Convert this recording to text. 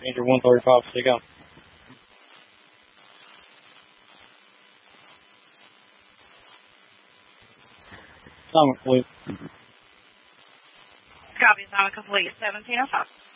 Ranger 135, stay on. Assignment complete. Copy, assignment complete. 1705.